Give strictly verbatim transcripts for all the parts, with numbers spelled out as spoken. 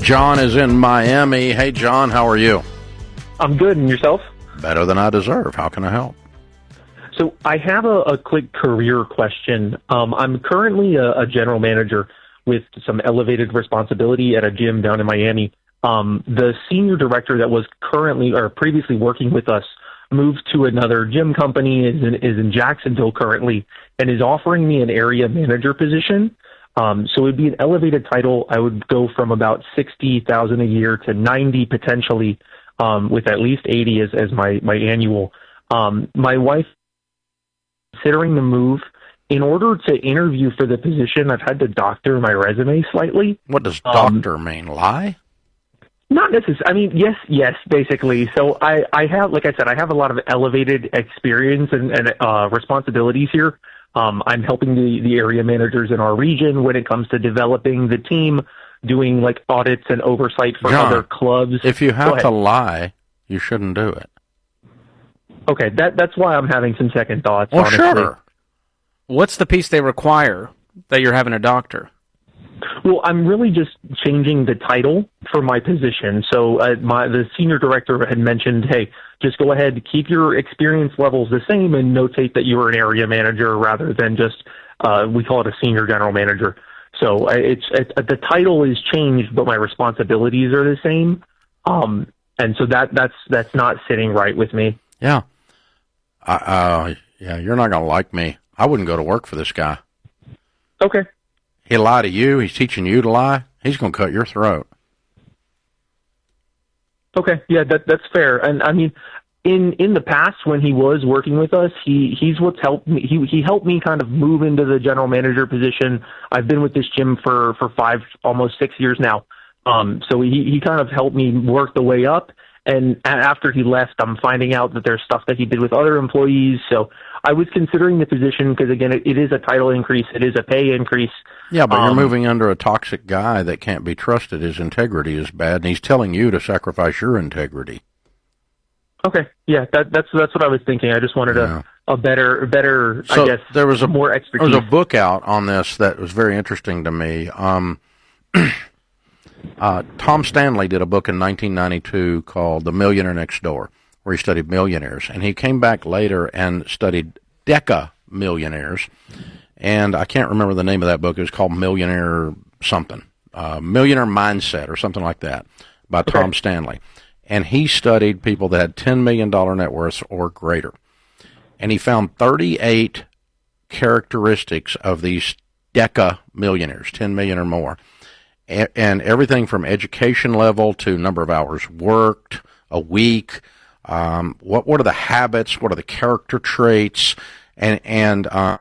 John is in Miami. Hey, John, how are you? I'm good, and yourself? Better than I deserve. How can I help? So I have a, a quick career question. Um, I'm currently a, a general manager with some elevated responsibility at a gym down in Miami. Um, the senior director that was currently or previously working with us moved to another gym company, is in, is in Jacksonville currently, and is offering me an area manager position. Um, so it would be an elevated title. I would go from about sixty thousand a year to ninety potentially, um, with at least eighty as, as my, my annual. Um, my wife, considering the move, in order to interview for the position, I've had to doctor my resume slightly. What does doctor um, mean? Lie? Not necessarily. I mean, yes, yes, basically. So I, I have, like I said, I have a lot of elevated experience and, and uh, responsibilities here. Um, I'm helping the, the area managers in our region when it comes to developing the team, doing like audits and oversight for John, other clubs. If you have to lie, you shouldn't do it. Okay, that that's why I'm having some second thoughts. Well, honestly. sure. What's the piece they require that you're having a doctor? Well, I'm really just changing the title for my position. So uh, my the senior director had mentioned, hey, just go ahead, keep your experience levels the same and notate that you were an area manager rather than just, uh, we call it a senior general manager. So uh, it's, it, the title is changed, but my responsibilities are the same. Um, and so that that's that's not sitting right with me. Yeah. Uh, uh, yeah, you're not going to like me. I wouldn't go to work for this guy. Okay. He'll lie to you. He's teaching you to lie. He's going to cut your throat. Okay, yeah, that that's fair. And I mean, in in the past when he was working with us, he he's what's helped me. He he helped me kind of move into the general manager position. I've been with this gym for for five, almost six years now. Um, so he he kind of helped me work the way up. And after he left, I'm finding out that there's stuff that he did with other employees. So I was considering the position because, again, it, it is a title increase. It is a pay increase. Yeah, but um, you're moving under a toxic guy that can't be trusted. His integrity is bad, and he's telling you to sacrifice your integrity. Okay, yeah, that, that's that's what I was thinking. I just wanted Yeah. a, a better, better So I guess, there was a, more expertise. There was a book out on this that was very interesting to me. Um, uh, Tom Stanley did a book in nineteen ninety-two called The Millionaire Next Door, where he studied millionaires. And he came back later and studied deca millionaires. And I can't remember the name of that book. It was called Millionaire something, uh, Millionaire Mindset or something like that by Okay. Tom Stanley. And he studied people that had ten million dollars net worths or greater. And he found thirty-eight characteristics of these deca millionaires, ten million or more. And, and everything from education level to number of hours worked a week. Um, what what are the habits? What are the character traits? And and uh,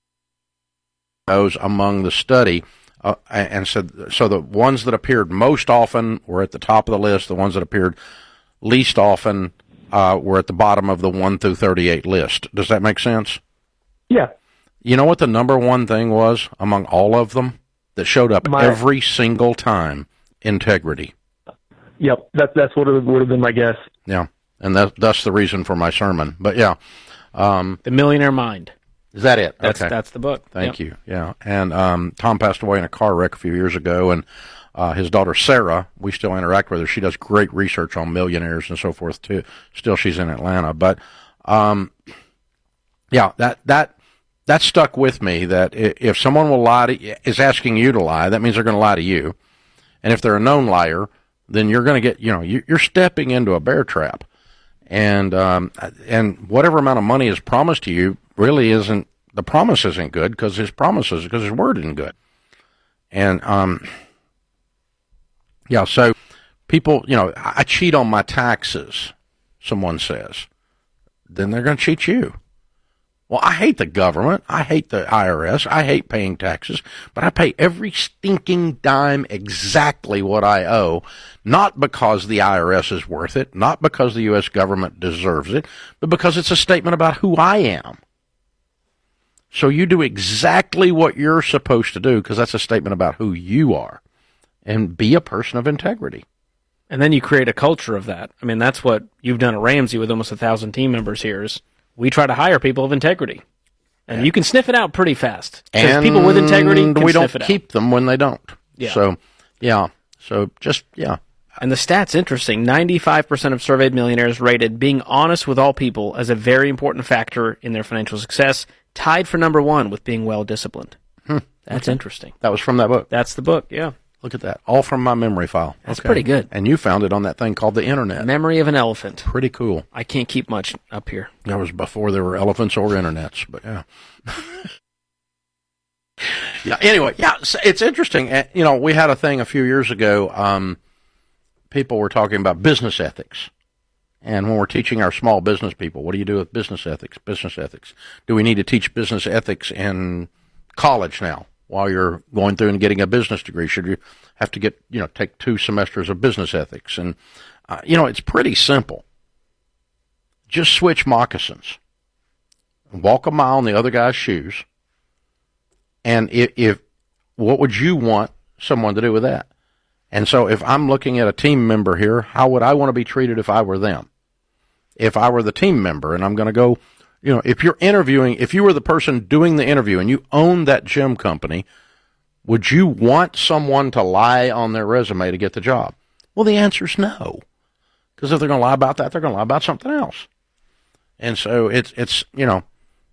those among the study. Uh, and so, so the ones that appeared most often were at the top of the list. The ones that appeared least often uh, were at the bottom of the one through thirty-eight list. Does that make sense? Yeah. You know what the number one thing was among all of them that showed up My- every single time? Integrity. Yep, that, that's what it would have been my guess. Yeah, and that, that's the reason for my sermon. But yeah. Um, The Millionaire Mind. Is that it? That's okay. that's the book. Thank Yep. you. Yeah. And um, Tom passed away in a car wreck a few years ago, and uh, his daughter Sarah, we still interact with her. She does great research on millionaires and so forth too. Still, she's in Atlanta. But um, yeah, that that that stuck with me. That if someone will lie to, is asking you to lie, that means they're going to lie to you. And if they're a known liar, then you're going to get, you know, you're stepping into a bear trap. And um, and whatever amount of money is promised to you really isn't, the promise isn't good because his promises, because his word isn't good. And, um, yeah, so people, you know, I cheat on my taxes, someone says. Then they're going to cheat you. Well, I hate the government. I hate the I R S. I hate paying taxes. But I pay every stinking dime exactly what I owe, not because the I R S is worth it, not because the U S government deserves it, but because it's a statement about who I am. So you do exactly what you're supposed to do because that's a statement about who you are. And be a person of integrity. And then you create a culture of that. I mean, that's what you've done at Ramsey with almost a thousand team members here is we try to hire people of integrity. And yeah. you can sniff it out pretty fast. And people with integrity can we don't sniff it keep out. them when they don't. Yeah. So, yeah. So just, yeah. And the stat's interesting. ninety-five percent of surveyed millionaires rated being honest with all people as a very important factor in their financial success, tied for number one with being well-disciplined. Hmm. That's okay. interesting. That was from that book? That's the book, yeah. Look at that. All from my memory file. That's okay. pretty good. And you found it on that thing called the Internet. Memory of an Elephant. Pretty cool. I can't keep much up here. That was before there were elephants or internets, but yeah. yeah. Anyway, yeah, it's interesting. You know, we had a thing a few years ago. Um, people were talking about business ethics. And when we're teaching our small business people, what do you do with business ethics? Business ethics. Do we need to teach business ethics in college now while you're going through and getting a business degree? Should you have to get, you know, take two semesters of business ethics? And, uh, you know, it's pretty simple. Just switch moccasins. Walk a mile in the other guy's shoes. And if, if what would you want someone to do with that? And so if I'm looking at a team member here, how would I want to be treated if I were them? If I were the team member and I'm going to go, you know, if you're interviewing, if you were the person doing the interview and you own that gym company, would you want someone to lie on their resume to get the job? Well, the answer is no. Because if they're going to lie about that, they're going to lie about something else. And so it's, it's, you know,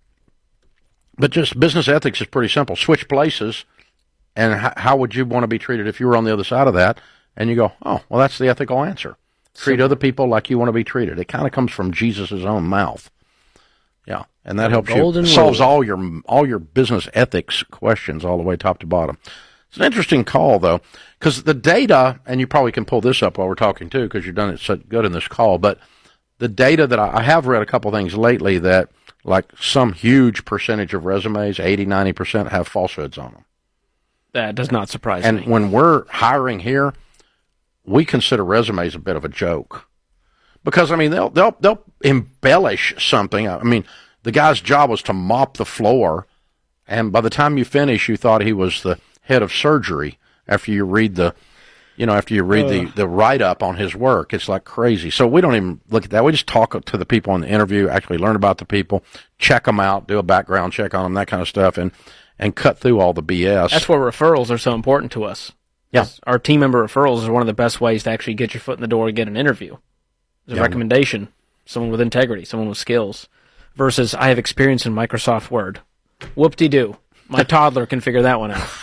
but just business ethics is pretty simple. Switch places. And how, how would you want to be treated if you were on the other side of that? And you go, oh, well, that's the ethical answer. Treat other people like you want to be treated. It kind of comes from Jesus' own mouth. Yeah, and that helps you, solves all your all your business ethics questions all the way top to bottom. It's an interesting call, though, because the data, and you probably can pull this up while we're talking, too, because you've done it so good in this call, but the data that I, I have read a couple things lately that, like some huge percentage of resumes, eighty, ninety percent, have falsehoods on them. That does not surprise and me. And when we're hiring here, we consider resumes a bit of a joke. Because, I mean, they'll they'll they'll embellish something. I mean, the guy's job was to mop the floor, and by the time you finish, you thought he was the head of surgery after you read the, you know, after you read uh. the, the write-up on his work. It's like crazy. So we don't even look at that. We just talk to the people in the interview, actually learn about the people, check them out, do a background check on them, that kind of stuff, and and cut through all the B S. That's where referrals are so important to us. Yeah. Our team member referrals are one of the best ways to actually get your foot in the door and get an interview. There's a yeah. recommendation, someone with integrity, someone with skills, versus I have experience in Microsoft Word. Whoop-de-doo. My toddler can figure that one out.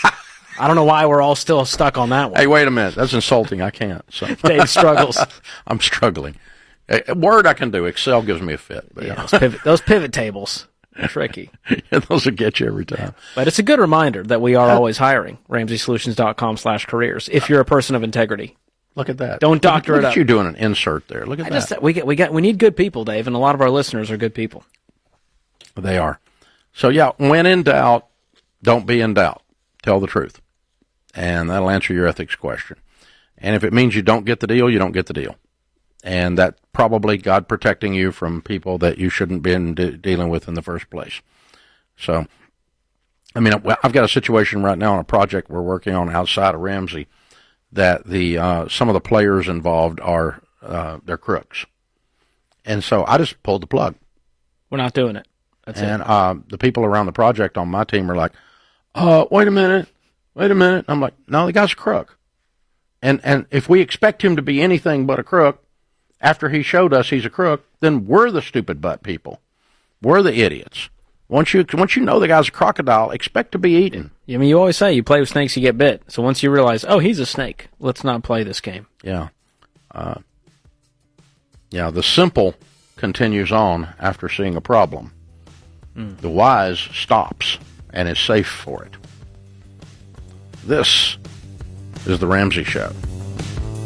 I don't know why we're all still stuck on that one. Hey, wait a minute. That's insulting. I can't. So. Dave struggles. I'm struggling. Word I can do. Excel gives me a fit. But yeah, those, pivot, those pivot tables. Tricky. Yeah, those will get you every time. But it's a good reminder that we are always hiring. Ramsey Solutions dot com slash careers. If you're a person of integrity. Look at that. Don't doctor look, it look up. At you doing an insert there. Look at I that. Just, we, get, we, get, we need good people, Dave, and a lot of our listeners are good people. They are. So, yeah, when in doubt, don't be in doubt. Tell the truth. And that'll answer your ethics question. And if it means you don't get the deal, you don't get the deal. And that probably God protecting you from people that you shouldn't be de- dealing with in the first place. So, I mean, I've got a situation right now on a project we're working on outside of Ramsey that the uh, some of the players involved are uh, they're crooks, and so I just pulled the plug. We're not doing it. That's and it. Uh, the people around the project on my team are like, "Oh, wait a minute, wait a minute." I'm like, "No, the guy's a crook," and and if we expect him to be anything but a crook, after he showed us he's a crook, then we're the stupid butt people. We're the idiots. Once you once you know the guy's a crocodile, expect to be eaten. I mean, you always say you play with snakes, you get bit. So once you realize, oh, he's a snake, let's not play this game. Yeah. Uh, yeah, the simple continues on after seeing a problem. Mm. The wise stops and is safe for it. This is The Ramsey Show.